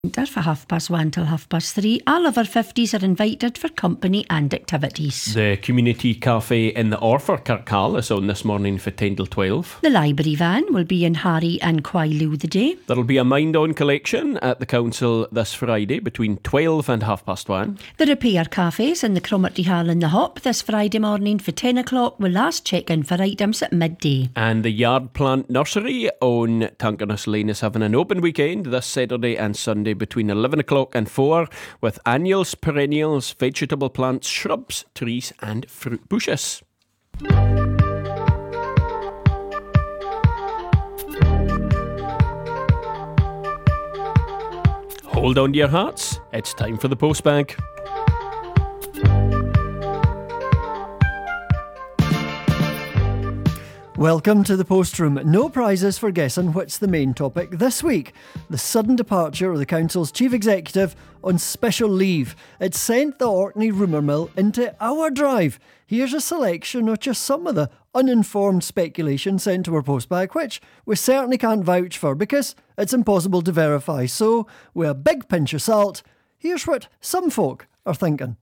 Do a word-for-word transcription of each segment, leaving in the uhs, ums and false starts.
For half past one till half past three, all of our fifties are invited for company and activities. The community cafe in the Orfer, Kirkhall, is on this morning for ten till twelve. The library van will be in Harry and Quailoo the day. There'll be a Mind On collection at the council this Friday between twelve and half past one. The repair cafes in the Cromarty Hall in the Hop this Friday morning for ten o'clock with last check-in for items at midday. And the Yard Plant Nursery on Tankernas Lane is having an open weekend this Saturday and Sunday between eleven o'clock and four with annuals, perennials, vegetable plants, shrubs, trees and fruit bushes. Hold on to your hats, it's time for the postbag. Welcome to the Post Room. No prizes for guessing what's the main topic this week. The sudden departure of the council's chief executive on special leave. It sent the Orkney rumour mill into our drive. Here's a selection of just some of the uninformed speculation sent to our postbag, which we certainly can't vouch for because it's impossible to verify. So, with a big pinch of salt, here's what some folk are thinking.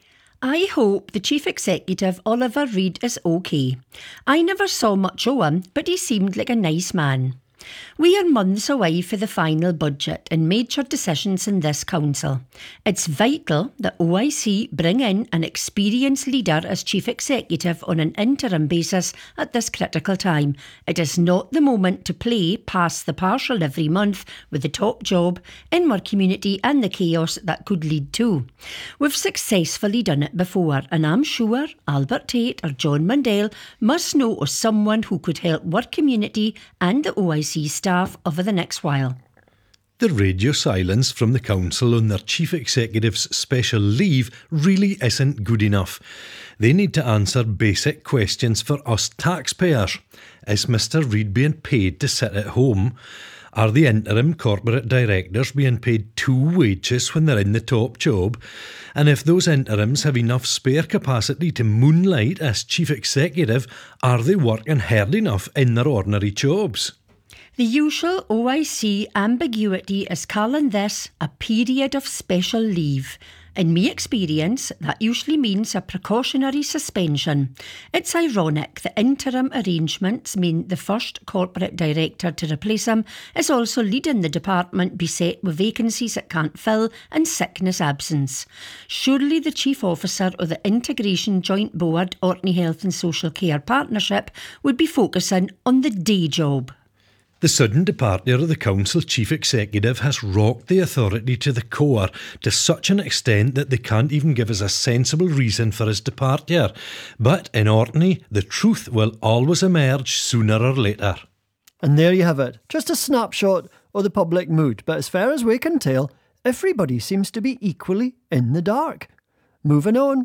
I hope the Chief Executive, Oliver Reid, is okay. I never saw much of him, but he seemed like a nice man. We are months away for the final budget and major decisions in this council. It's vital that O I C bring in an experienced leader as Chief Executive on an interim basis at this critical time. It is not the moment to play pass the parcel every month with the top job in our community and the chaos that could lead to. We've successfully done it before, and I'm sure Albert Tate or John Mundell must know of someone who could help our community and the O I C staff over the next while. The radio silence from the council on their chief executive's special leave really isn't good enough. They need to answer basic questions for us taxpayers. Is Mister Reid being paid to sit at home? Are the interim corporate directors being paid two wages when they're in the top job? And if those interims have enough spare capacity to moonlight as chief executive, are they working hard enough in their ordinary jobs? The usual O I C ambiguity is calling this a period of special leave. In my experience, that usually means a precautionary suspension. It's ironic that interim arrangements mean the first corporate director to replace him is also leading the department beset with vacancies it can't fill and sickness absence. Surely the chief officer of the Integration Joint Board Orkney Health and Social Care Partnership would be focusing on the day job. The sudden departure of the council chief executive has rocked the authority to the core to such an extent that they can't even give us a sensible reason for his departure. But in Orkney, the truth will always emerge sooner or later. And there you have it, just a snapshot of the public mood. But as far as we can tell, everybody seems to be equally in the dark. Moving on.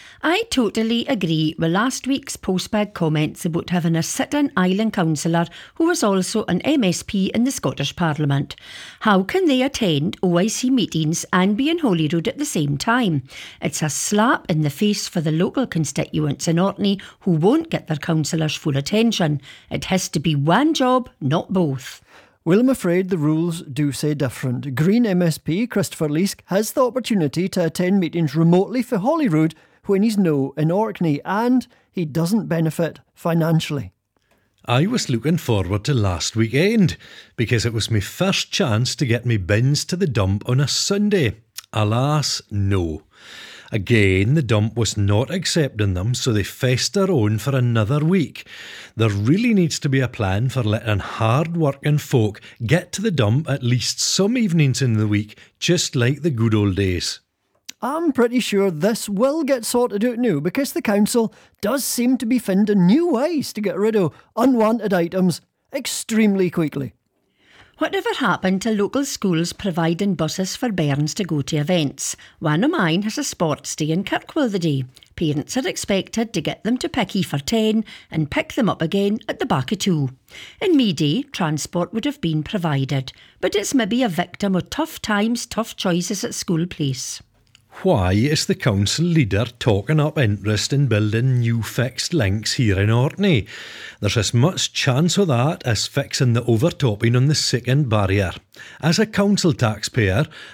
I totally agree with last week's postbag comments about having a sit-in island councillor who was also an M S P in the Scottish Parliament. How can they attend O I C meetings and be in Holyrood at the same time? It's a slap in the face for the local constituents in Orkney who won't get their councillors' full attention. It has to be one job, not both. Well, I'm afraid the rules do say different. Green M S P Christopher Leask has the opportunity to attend meetings remotely for Holyrood when he's no in Orkney, and he doesn't benefit financially. I was looking forward to last weekend because it was my first chance to get me bins to the dump on a Sunday. Alas, no. Again, the dump was not accepting them, so they fester on for another week. There really needs to be a plan for letting hard-working folk get to the dump at least some evenings in the week, just like the good old days. I'm pretty sure this will get sorted out now because the council does seem to be finding new ways to get rid of unwanted items extremely quickly. Whatever happened to local schools providing buses for bairns to go to events? One of mine has a sports day in Kirkwell the day. Parents are expected to get them to Picky for ten and pick them up again at the back of two. In me day, transport would have been provided, but it's maybe a victim of tough times, tough choices at school place. Why is the council leader talking up interest in building new fixed links here in Orkney? There's as much chance of that as fixing the overtopping on the second barrier. As a council taxpayer,